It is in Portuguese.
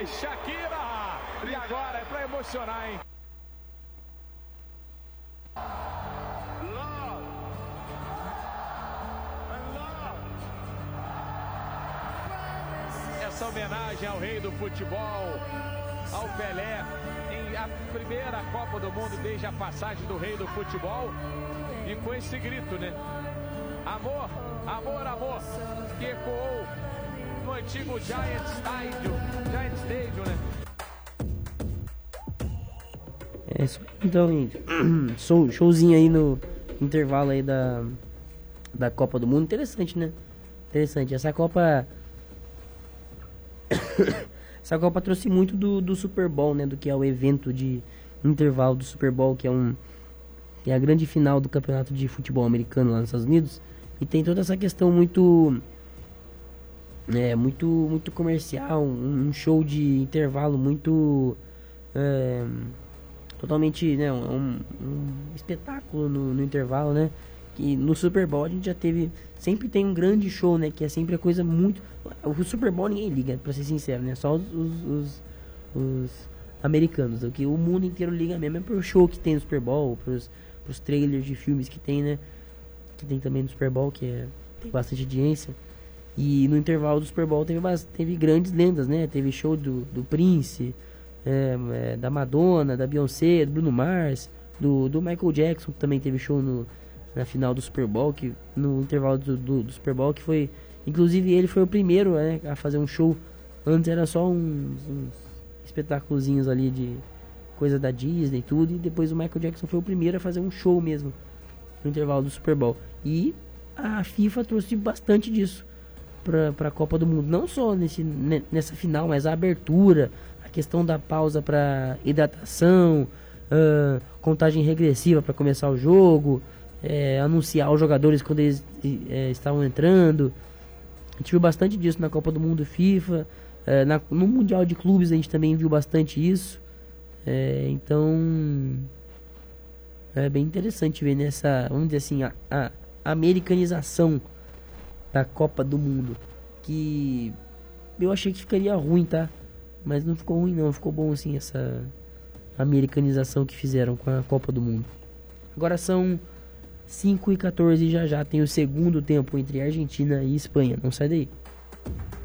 vai, Shakira! E agora é pra emocionar, hein? Essa homenagem ao rei do futebol, ao Pelé, em a primeira Copa do Mundo desde a passagem do rei do futebol, e com esse grito, né? Amor, amor, amor, que ecoou no antigo Giant Stadium, né? Então, gente, showzinho aí no intervalo aí da Copa do Mundo. Interessante, né? Interessante. Essa Copa trouxe muito do Super Bowl, né? Do que é o evento de intervalo do Super Bowl, que é a grande final do campeonato de futebol americano lá nos Estados Unidos. E tem toda essa questão muito comercial, um show de intervalo muito totalmente, né, um espetáculo no intervalo, né? Que no Super Bowl a gente já sempre tem um grande show, né? Que é sempre a coisa muito... O Super Bowl ninguém liga, pra ser sincero, né? Só os americanos. O que o mundo inteiro liga mesmo é pro show que tem no Super Bowl, pros trailers de filmes que tem, né? Que tem também no Super Bowl, tem bastante audiência. E no intervalo do Super Bowl teve grandes lendas, né? Teve show do Prince, da Madonna, da Beyoncé, do Bruno Mars, do Michael Jackson, que também teve show na final do Super Bowl, no intervalo do Super Bowl, que foi... Inclusive ele foi o primeiro, né, a fazer um show. Antes era só uns espetáculozinhos ali de coisa da Disney e tudo, e depois o Michael Jackson foi o primeiro a fazer um show mesmo no intervalo do Super Bowl. E a FIFA trouxe bastante disso para a Copa do Mundo, não só nessa final, mas a abertura, a questão da pausa para hidratação, contagem regressiva para começar o jogo, anunciar os jogadores quando eles estavam entrando. A gente viu bastante disso na Copa do Mundo FIFA, no Mundial de Clubes a gente também viu bastante isso. Então é bem interessante ver nessa, vamos dizer assim, a americanização da Copa do Mundo, que eu achei que ficaria ruim, tá? Mas não ficou ruim não, ficou bom assim essa americanização que fizeram com a Copa do Mundo. Agora são 5h14 e já tem o segundo tempo entre Argentina e Espanha. Não sai daí.